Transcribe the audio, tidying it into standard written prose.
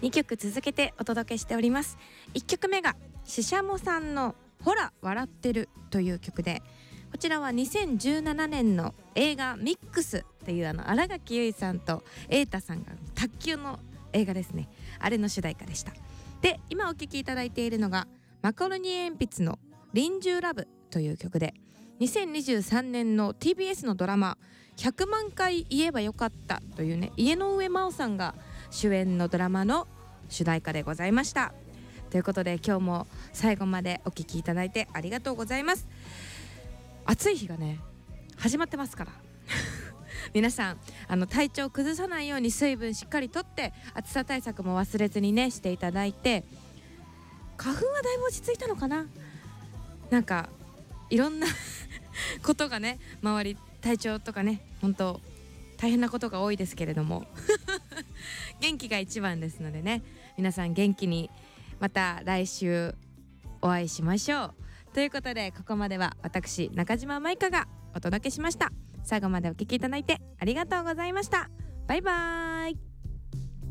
2曲続けてお届けしております。1曲目がししゃもさんのほら笑ってるという曲で、こちらは2017年の映画ミックスっていう新垣結衣さんと瑛太さんが卓球の映画ですね、あれの主題歌でした。で、今お聴きいただいているのがマカロニ鉛筆の臨終ラブという曲で、2023年の TBS のドラマ100万回言えばよかったというね、家上真央さんが主演のドラマの主題歌でございました。ということで今日も最後までお聞きいただいてありがとうございます。暑い日がね始まってますから皆さん体調崩さないように水分しっかりとって暑さ対策も忘れずにねしていただいて、花粉はだいぶ落ち着いたのかな。なんかいろんなことがね周り体調とかね本当大変なことが多いですけれども元気が一番ですのでね、皆さん元気にまた来週お会いしましょう。ということでここまでは私中島舞香がお届けしました。最後までお聞きいただいてありがとうございました。バイバーイ。